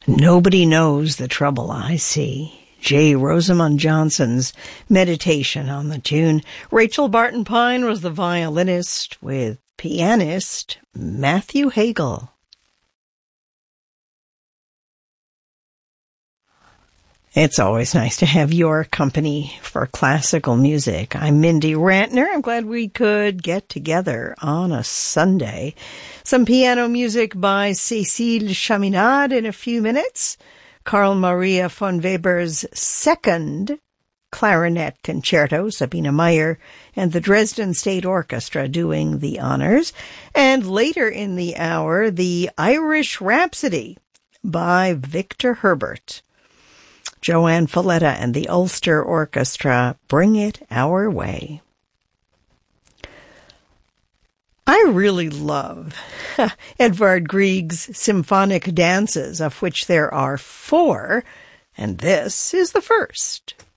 Nobody knows the trouble I see. J. Rosamond Johnson's meditation on the tune. Rachel Barton Pine was the violinist with pianist Matthew Hagel. It's always nice to have your company for classical music. I'm Mindy Rantner. I'm glad we could get together on a Sunday. Some piano music by Cécile Chaminade in a few minutes. Carl Maria von Weber's second clarinet concerto, Sabine Meyer and the Dresden State Orchestra doing the honors. And later in the hour, the Irish Rhapsody by Victor Herbert. Joanne Falletta and the Ulster Orchestra bring it our way. I really love Edvard Grieg's symphonic dances, of which there are 4, and this is the first.